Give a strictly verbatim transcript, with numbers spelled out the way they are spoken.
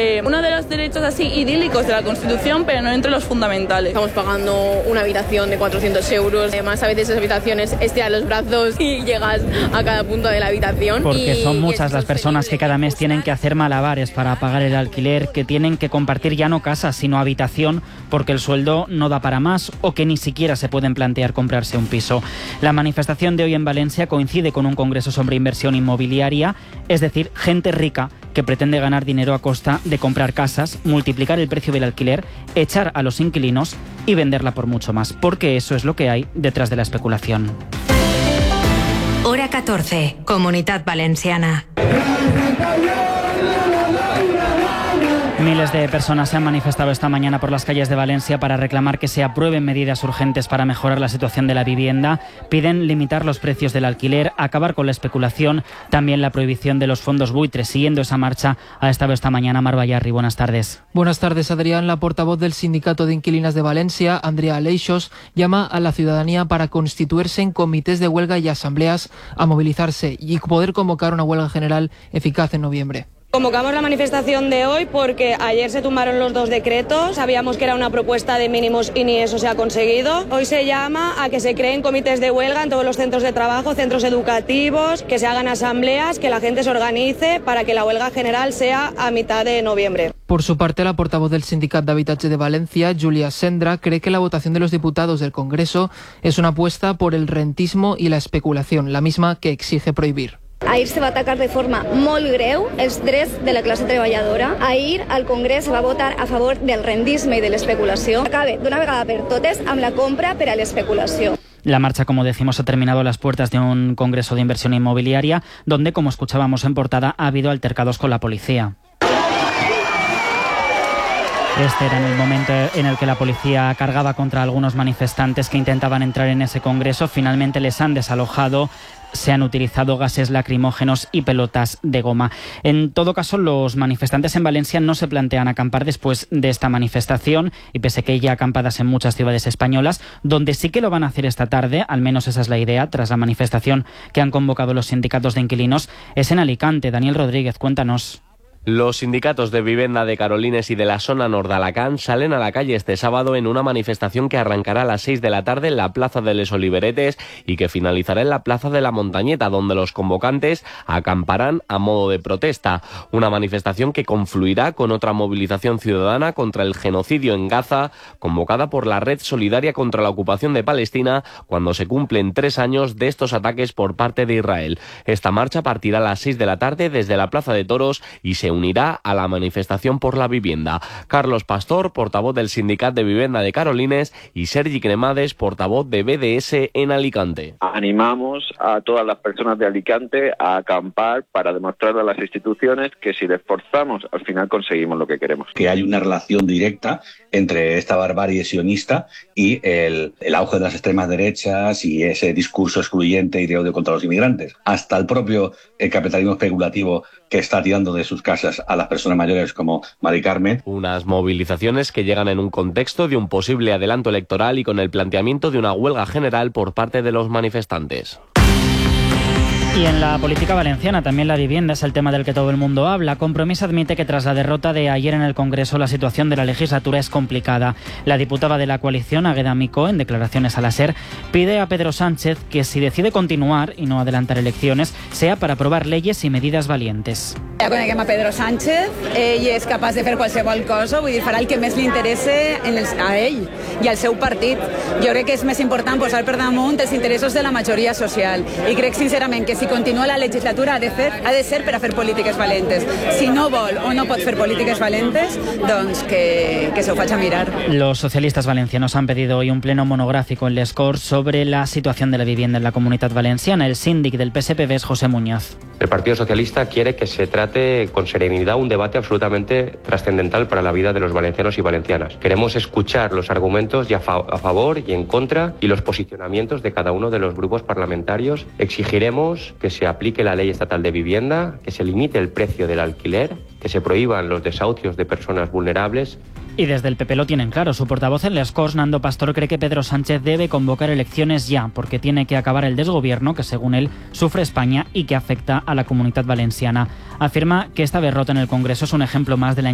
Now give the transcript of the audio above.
Eh, uno de los derechos así idílicos de la Constitución, pero no entre los fundamentales. Estamos pagando una habitación de cuatrocientos euros. Además, a veces esas habitaciones estiran los brazos y llegas a cada punto de la habitación. Porque y, son muchas las personas que cada mes tienen que hacer malabares para pagar el alquiler, que tienen que compartir ya no casa, sino habitación, porque el sueldo no da para más o que ni siquiera se pueden plantear comprarse un piso. La manifestación de hoy en Valencia coincide con un congreso sobre inversión inmobiliaria, es decir, gente rica que pretende ganar dinero a costa de comprar casas, multiplicar el precio del alquiler, echar a los inquilinos y venderla por mucho más, porque eso es lo que hay detrás de la especulación. Hora catorce, Comunitat Valenciana. Miles de personas se han manifestado esta mañana por las calles de Valencia para reclamar que se aprueben medidas urgentes para mejorar la situación de la vivienda. Piden limitar los precios del alquiler, acabar con la especulación, también la prohibición de los fondos buitres. Siguiendo esa marcha ha estado esta mañana Mar Bayarri. Buenas tardes. Buenas tardes, Adrián. La portavoz del Sindicato de Inquilinas de Valencia, Andrea Aleixos, llama a la ciudadanía para constituirse en comités de huelga y asambleas, a movilizarse y poder convocar una huelga general eficaz en noviembre. Convocamos la manifestación de hoy porque ayer se tumbaron los dos decretos, sabíamos que era una propuesta de mínimos y ni eso se ha conseguido. Hoy se llama a que se creen comités de huelga en todos los centros de trabajo, centros educativos, que se hagan asambleas, que la gente se organice para que la huelga general sea a mitad de noviembre. Por su parte, la portavoz del Sindicat d'Habitatge de Valencia, Júlia Sendra, cree que la votación de los diputados del Congreso es una apuesta por el rentismo y la especulación, la misma que exige prohibir. Ahir se va atacar de forma molt greu els drets de la classe treballadora. Ahir al Congrés se va votar a favor del rendisme i de l'especulació. Acabe d'una vegada per totes amb la compra per a l'especulació. La marcha, como decimos, ha terminado a las puertas de un congreso de inversión inmobiliaria, donde, como escuchábamos en portada, ha habido altercados con la policía. Este era en el momento en el que la policía cargaba contra algunos manifestantes que intentaban entrar en ese congreso. Finalmente les han desalojado. Se han utilizado gases lacrimógenos y pelotas de goma. En todo caso, los manifestantes en Valencia no se plantean acampar después de esta manifestación, y pese que hay ya acampadas en muchas ciudades españolas, donde sí que lo van a hacer esta tarde, al menos esa es la idea, tras la manifestación que han convocado los sindicatos de inquilinos, es en Alicante. Daniel Rodríguez, cuéntanos. Los sindicatos de vivienda de Carolines y de la zona Nordalacán salen a la calle este sábado en una manifestación que arrancará a las seis de la tarde en la Plaza de Les Oliveretes y que finalizará en la Plaza de la Montañeta, donde los convocantes acamparán a modo de protesta. Una manifestación que confluirá con otra movilización ciudadana contra el genocidio en Gaza, convocada por la Red Solidaria contra la Ocupación de Palestina, cuando se cumplen tres años de estos ataques por parte de Israel. Esta marcha partirá a las seis de la tarde desde la Plaza de Toros y se unirá a la manifestación por la vivienda. Carlos Pastor, portavoz del Sindicat de Vivienda de Carolines, y Sergi Cremades, portavoz de B D S en Alicante. Animamos a todas las personas de Alicante a acampar para demostrar a las instituciones que si les forzamos, al final conseguimos lo que queremos. Que hay una relación directa entre esta barbarie sionista y el, el auge de las extremas derechas y ese discurso excluyente y de odio contra los inmigrantes. Hasta el propio el capitalismo especulativo que está tirando de sus casas a las personas mayores como Mari Carmen. Unas movilizaciones que llegan en un contexto de un posible adelanto electoral y con el planteamiento de una huelga general por parte de los manifestantes. Y en la política valenciana también la vivienda es el tema del que todo el mundo habla. Compromís admite que tras la derrota de ayer en el Congreso la situación de la legislatura es complicada. La diputada de la coalición, Águeda Micó, en declaraciones a la SER, pide a Pedro Sánchez que si decide continuar y no adelantar elecciones, sea para aprobar leyes y medidas valientes. Ja coneguem a Pedro Sánchez, ell és capaç de fer qualsevol cosa, vull dir, farà el que més li interesse en el, a ell i al seu partit. Jo crec que és més important posar per damunt els interessos de la majoria social i crec sincerament que si continua la legislatura ha de, fer, ha de ser per a fer polítiques valentes. Si no vol o no pot fer polítiques valentes, doncs que, que se ho faci a mirar. Los socialistas valencianos han pedido hoy un pleno monográfico en Les Corts sobre la situación de la vivienda en la Comunitat Valenciana. El síndic del P S P V es José Muñoz. El Partido Socialista quiere que se trate con serenidad un debate absolutamente trascendental para la vida de los valencianos y valencianas. Queremos escuchar los argumentos y a, fa a favor y en contra y los posicionamientos de cada uno de los grupos parlamentarios. Exigiremos que se aplique la ley estatal de vivienda, que se limite el precio del alquiler, que se prohíban los desahucios de personas vulnerables. Y desde el P P lo tienen claro. Su portavoz en Les Corts, Nando Pastor, cree que Pedro Sánchez debe convocar elecciones ya, porque tiene que acabar el desgobierno que, según él, sufre España y que afecta a la Comunitat Valenciana. Afirma que esta derrota en el Congreso es un ejemplo más de la